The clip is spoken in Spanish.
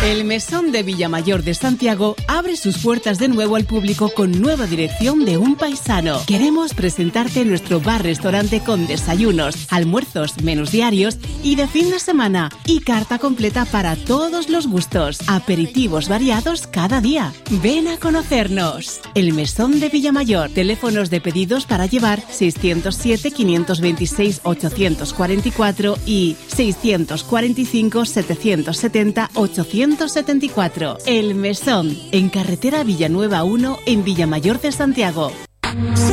El Mesón de Villamayor de Santiago abre sus puertas de nuevo al público con nueva dirección de un paisano. Queremos presentarte nuestro bar-restaurante con desayunos, almuerzos, menús diarios y de fin de semana y carta completa para todos los gustos. Aperitivos variados cada día. Ven a conocernos. El Mesón de Villamayor. Teléfonos de pedidos para llevar 607 526 844 y 645 770 874. El Mesón, en carretera Villanueva 1, en Villamayor de Santiago.